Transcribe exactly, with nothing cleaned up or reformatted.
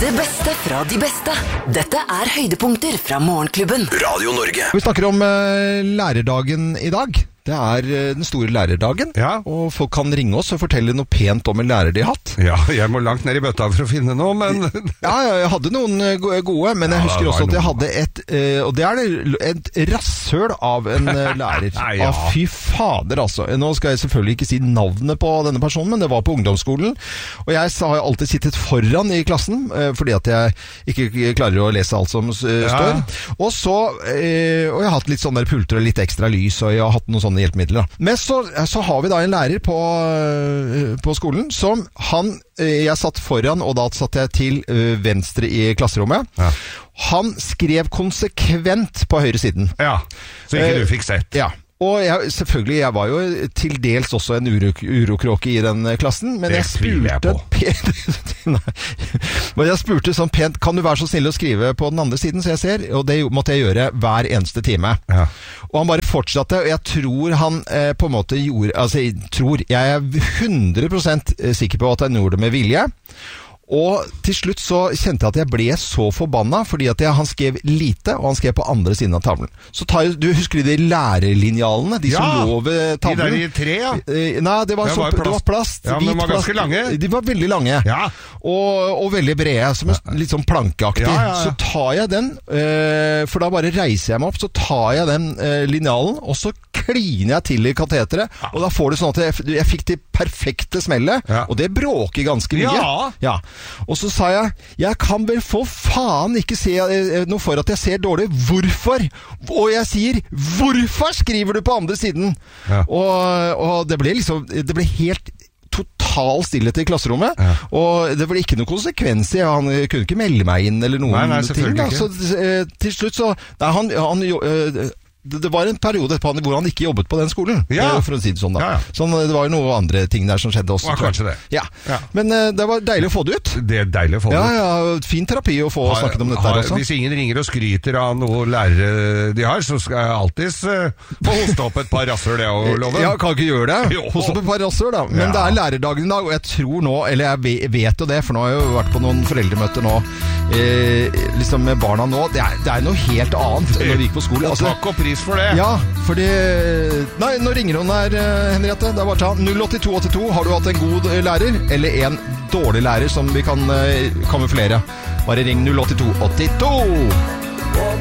Det beste fra de beste. Dette er høydepunkter fra Morgenklubben. Radio Norge. Vi snakker om uh, lærerdagen i dag. Det er uh, den store lærerdagen, ja. Og folk kan ringe oss og fortelle noe pent om en lærer de har hatt. Ja, jeg må langt ned i bøtta for å finne noe, men... ja, jeg hadde noen gode, men jeg ja, husker også at jeg noen. hadde et, uh, og det er det, et rasshøl av en uh, lærer. ja. ah, fy fader, altså. Nå skal jeg selvfølgelig ikke si navnet på denne personen, men det var på ungdomsskolen, og jeg har alltid sittet foran i klassen, uh, fordi at jeg ikke klarer å lese alt som uh, ja. står. Og så, uh, og jeg har hatt litt sånne pulter og litt ekstra lys, og jeg har hatt noen sånne hjelpemidler. Men så, så har vi da en lærer på, på skolen som han, jeg satt foran, og da satt jeg til venstre i klasserommet. Ja. Han skrev konsekvent på høyre siden. Ja, så ikke du fikk sett. Ja. Og jeg, selvfølgelig, jeg var jo til dels også en uro, urokråke i den klassen, men det jeg spurte pent, men jeg spurte sånn pent, kan du være så snill å skrive på den andre siden, så jeg ser, og det måtte jeg gjøre hver eneste time. Ja. Og han bare fortsatte, og jeg tror han eh, på en måte gjorde, altså jeg tror, jeg er hundre prosent sikker på at han gjorde det med vilje. Og til slutt så kjente jeg at jeg ble så forbanna, fordi at jeg, han skrev lite, og han skrev på andre siden av tavlen. Så tar, du husker de lærerlinjalene, de ja, som lå ved tavlen? De der i tre, ja. Nei, det var, det så, var plast. Det var plast. Ja, men de var ganske lange. De var veldig lange. Ja. Og, og veldig brede, som er litt sånn plankeaktig. Ja, ja, ja. Så tar jeg den, øh, for da bare reiser jeg meg opp, så tar jeg den øh, linjalen, og så kliner jeg til i kateteret, ja. Og da får du sånn at jeg, jeg fikk det perfekte smellet, ja. Og det bråker ganske mye. Ja. Ja. Og så sa jeg, jeg kan vel for faen ikke se eh, noe for at jeg ser dårlig. Hvorfor? Og jeg sier, hvorfor skriver du på andre siden? Ja. Og, og det ble liksom, det ble helt total stillhet i klasserommet, ja. Og det ble ikke noen konsekvenser. Han kunne ikke melde meg inn eller noen nei, nei, ting. Da. Så eh, til slutt så, nei, han, han eh, det var en periode på han hvor han ikke jobbet på den skolen, ja. For å si det sånn da. Ja, ja. Sånn, det var jo noen andre ting der som skjedde også. Ja, kanskje det. Ja. Ja. Men uh, det var deilig å få det ut. Det er deilig å få det ja, ut. Ja, fin terapi å få har, snakket om dette har, her også. Hvis ingen ringer og skryter av noe lærere de har, så skal jeg alltid uh, få hoste opp et par rasshøl, jeg og Loven. Ja, kan ikke gjøre det. Jo. Hoste opp et par rasshøl da. Men ja. Det er lærerdagen i dag, og jeg tror nå, eller jeg vet jo det, for nå har jeg jo vært på noen foreldremøter nå, eh, liksom med barna nå, det er, det er noe helt annet enn når vi gikk på skolen. Altså, takk og pris for det. Ja, fordi... Nei, nå ringer hun her, Henriette. Det er bare å ta null åtte to åtte to. Har du hatt en god lærer, eller en dårlig lærer som vi kan kamuflere? Bare ring null åtte to åtte to.